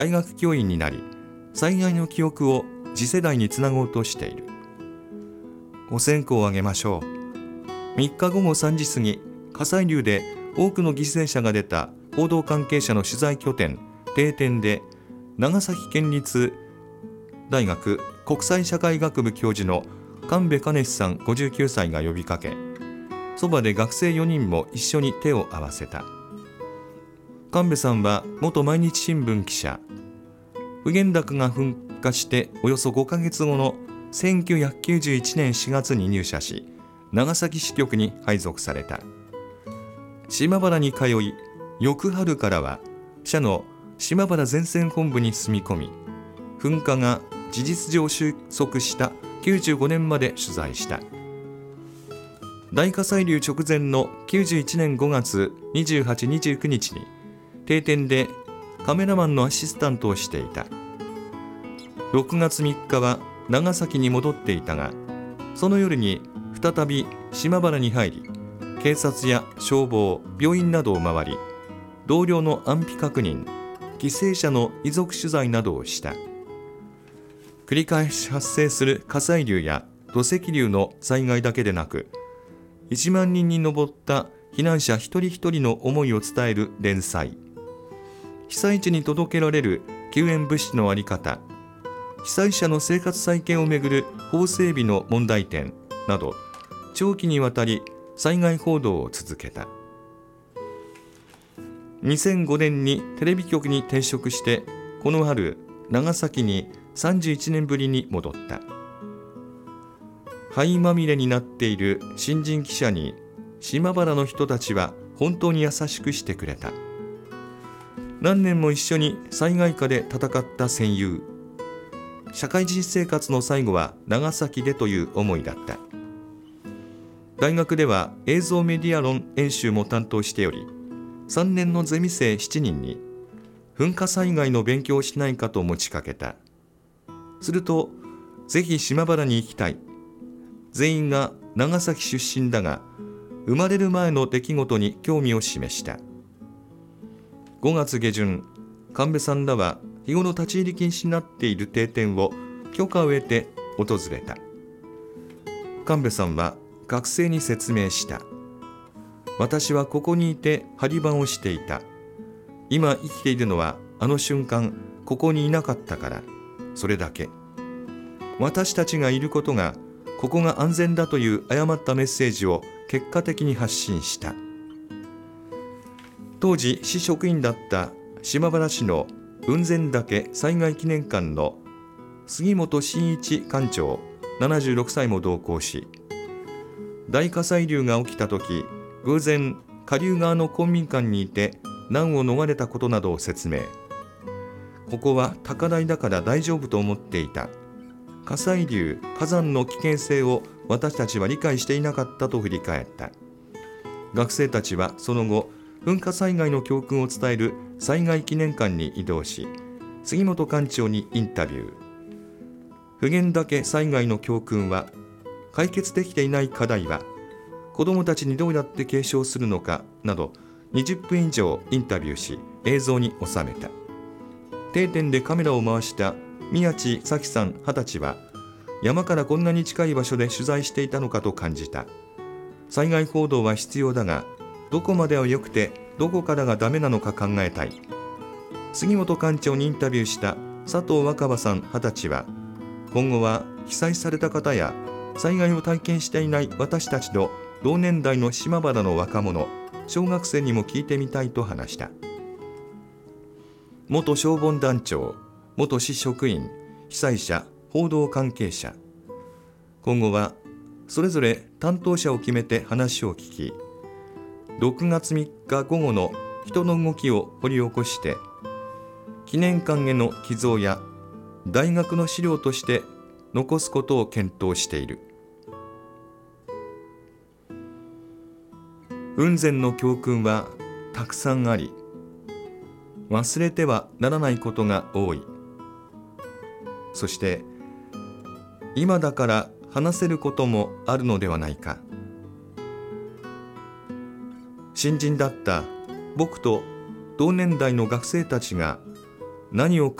大学教員になり、災害の記憶を次世代につなごうとしている。ご線香をあげましょう。3日午後3時過ぎ、火砕流で多くの犠牲者が出た報道関係者の取材拠点定点で、長崎県立大学国際社会学部教授の神戸兼史さん59歳が呼びかけ、そばで学生4人も一緒に手を合わせた。神戸さんは元毎日新聞記者。普賢岳が噴火しておよそ5ヶ月後の1991年4月に入社し、長崎支局に配属された。島原に通い、翌春からは社の島原前線本部に住み込み、噴火が事実上収束した95年まで取材した。大火砕流直前の91年5月28、29日に定点でカメラマンのアシスタントをしていた。6月3日は長崎に戻っていたが、その夜に再び島原に入り、警察や消防、病院などを回り、同僚の安否確認、犠牲者の遺族取材などをした。繰り返し発生する火砕流や土石流の災害だけでなく、1万人に上った避難者一人一人の思いを伝える連載、被災地に届けられる救援物資の在り方、被災者の生活再建をめぐる法整備の問題点など、長期にわたり災害報道を続けた。2005年にテレビ局に転職して、この春長崎に31年ぶりに戻った。灰まみれになっている新人記者に島原の人たちは本当に優しくしてくれた。何年も一緒に災害下で戦った戦友。社会人生活の最後は長崎でという思いだった。大学では映像メディア論演習も担当しており、3年のゼミ生7人に噴火災害の勉強をしないかと持ちかけた。すると、ぜひ島原に行きたい。全員が長崎出身だが、生まれる前の出来事に興味を示した。5月下旬、神戸さんらは日頃立ち入り禁止になっている定点を許可を得て訪れた。神戸さんは学生に説明した。私はここにいて張り番をしていた。今生きているのはあの瞬間ここにいなかったから、それだけ。私たちがいることがここが安全だという誤ったメッセージを結果的に発信した。当時市職員だった島原市の雲仙岳災害記念館の杉本真一館長76歳も同行し、大火砕流が起きた時、偶然下流側の公民館にいて難を逃れたことなどを説明。ここは高台だから大丈夫と思っていた。火砕流、火山の危険性を私たちは理解していなかったと振り返った。学生たちはその後、噴火災害の教訓を伝える災害記念館に移動し、杉本館長にインタビュー。普賢岳災害の教訓は、解決できていない課題は、子どもたちにどうやって継承するのかなど、20分以上インタビューし、映像に収めた。定点でカメラを回した宮地咲さん20歳は、山からこんなに近い場所で取材していたのかと感じた。災害報道は必要だが、どこまでは良くてどこからがダメなのか考えたい。杉本館長にインタビューした佐藤若葉さん20歳は、今後は被災された方や災害を体験していない私たちの同年代の島原の若者、小学生にも聞いてみたいと話した。元消防団長、元市職員、被災者、報道関係者。今後はそれぞれ担当者を決めて話を聞き、6月3日午後の人の動きを掘り起こして、記念館への寄贈や大学の資料として残すことを検討している。雲仙の教訓はたくさんあり、忘れてはならないことが多い。そして今だから話せることもあるのではないか。新人だった僕と同年代の学生たちが何を